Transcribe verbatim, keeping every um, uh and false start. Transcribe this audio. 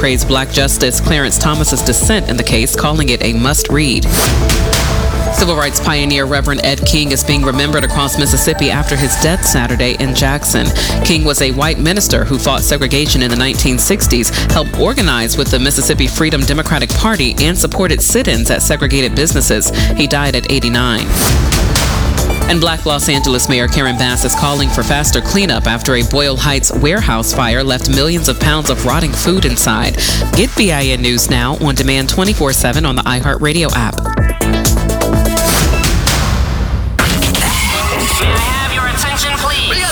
praised Black Justice Clarence Thomas's dissent in the case, calling it a must-read. Civil rights pioneer Reverend Ed King is being remembered across Mississippi after his death Saturday in Jackson. King was a white minister who fought segregation in the nineteen sixties, helped organize with the Mississippi Freedom Democratic Party, and supported sit-ins at segregated businesses. He died at eighty-nine. And Black Los Angeles Mayor Karen Bass is calling for faster cleanup after a Boyle Heights warehouse fire left millions of pounds of rotting food inside. Get B I N News now on demand twenty-four seven on the iHeartRadio app.